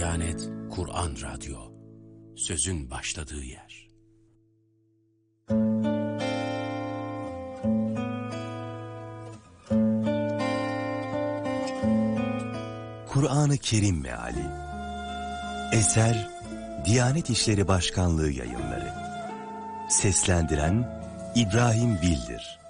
Diyanet Kur'an Radyo, sözün başladığı yer. Kur'an-ı Kerim Meali. Eser Diyanet İşleri Başkanlığı Yayınları. Seslendiren İbrahim Bildir.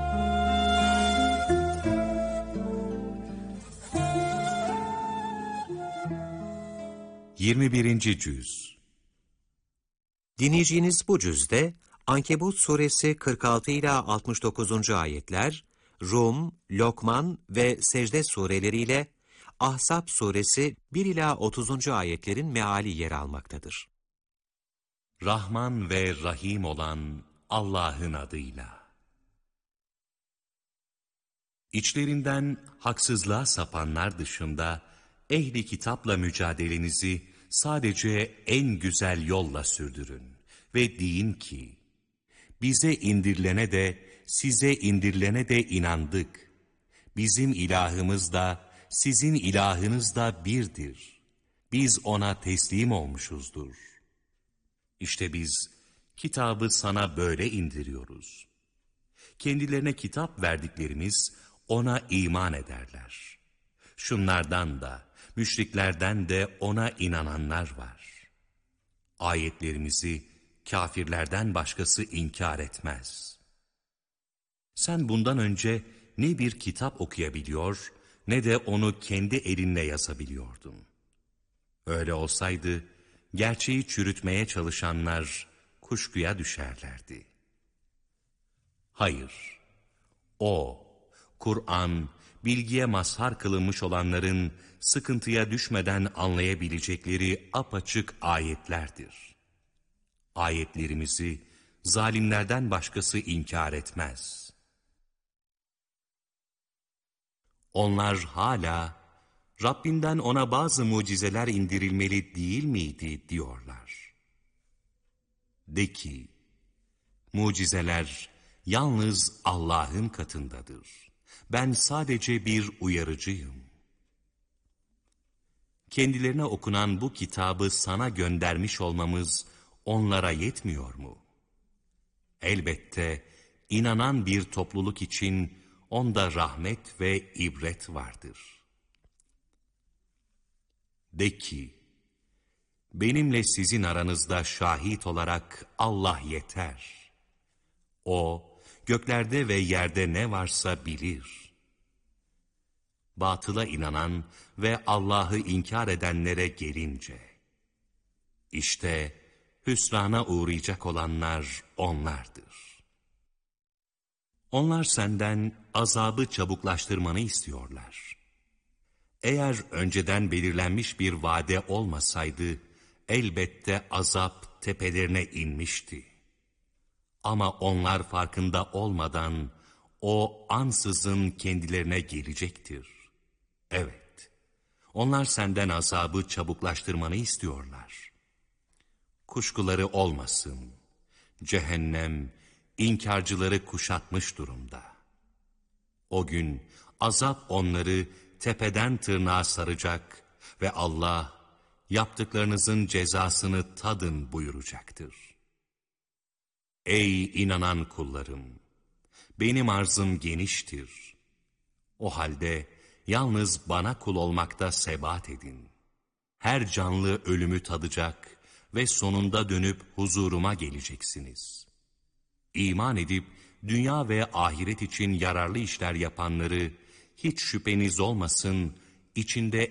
21. Cüz. Dinleyeceğiniz bu cüzde Ankebut suresi 46 ila 69. ayetler, Rum, Lokman ve Secde sureleriyle Ahzab suresi 1 ila 30. ayetlerin meali yer almaktadır. Rahman ve Rahim olan Allah'ın adıyla. İçlerinden haksızlığa sapanlar dışında ehli kitapla mücadelenizi sadece en güzel yolla sürdürün ve deyin ki, bize indirilene de size indirilene de inandık. Bizim ilahımız da sizin ilahınız da birdir. Biz ona teslim olmuşuzdur. İşte biz kitabı sana böyle indiriyoruz. Kendilerine kitap verdiklerimiz ona iman ederler. Şunlardan da, müşriklerden de ona inananlar var. Ayetlerimizi kafirlerden başkası inkar etmez. Sen bundan önce ne bir kitap okuyabiliyor, ne de onu kendi elinle yazabiliyordun. Öyle olsaydı, gerçeği çürütmeye çalışanlar kuşkuya düşerlerdi. Hayır, o, Kur'an, bilgiye mazhar kılınmış olanların sıkıntıya düşmeden anlayabilecekleri apaçık ayetlerdir. Ayetlerimizi zalimlerden başkası inkar etmez. Onlar hala Rabbinden ona bazı mucizeler indirilmeli değil miydi diyorlar. De ki, mucizeler yalnız Allah'ın katındadır. Ben sadece bir uyarıcıyım. Kendilerine okunan bu kitabı sana göndermiş olmamız onlara yetmiyor mu? Elbette inanan bir topluluk için onda rahmet ve ibret vardır. De ki, benimle sizin aranızda şahit olarak Allah yeter. O, göklerde ve yerde ne varsa bilir. Batıla inanan ve Allah'ı inkar edenlere gelince, işte hüsrana uğrayacak olanlar onlardır. Onlar senden azabı çabuklaştırmanı istiyorlar. Eğer önceden belirlenmiş bir vade olmasaydı, elbette azap tepelerine inmişti. Ama onlar farkında olmadan o ansızın kendilerine gelecektir. Evet, onlar senden azabı çabuklaştırmanı istiyorlar. Kuşkuları olmasın, cehennem inkarcıları kuşatmış durumda. O gün azap onları tepeden tırnağa saracak ve Allah yaptıklarınızın cezasını tadın buyuracaktır. Ey inanan kullarım! Benim arzım geniştir. O halde yalnız bana kul olmakta sebat edin. Her canlı ölümü tadacak ve sonunda dönüp huzuruma geleceksiniz. İman edip dünya ve ahiret için yararlı işler yapanları hiç şüpheniz olmasın, içinde